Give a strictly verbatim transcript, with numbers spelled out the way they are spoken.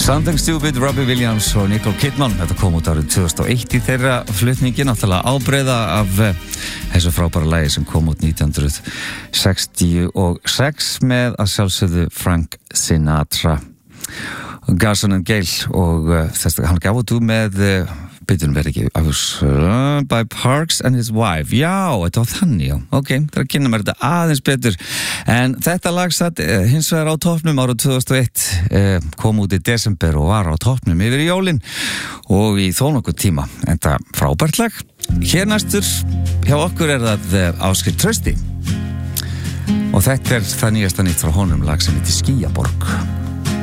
Something Stupid, Robbie Williams og Nicole Kidman. Þetta kom út árið tvö þúsund og eitt í þeirra flutningi, náttúrulega ábreiða af þessu frábæra lagi sem kom út nítján hundruð sextíu og sex með að sjálfsögðu Frank Sinatra. Garson and Gale og uh, þess að hann gaf út með uh, byrjun verið ekki I was uh, by Parks and his wife. Já, þetta var þannig, já. Ok, það er að kynna mér þetta aðeins betur. En þetta lag satt uh, hins vegar á toppnum árið tvö þúsund og eitt, uh, kom út í desember og var á toppnum yfir í jólin og í þó nokkuð tíma. Þetta frábært lag. Hér næstur hjá okkur er það uh, Ásgeir Trausti og þetta er það nýjasta nýtt frá honum, lag sem heitir Skýjaborg.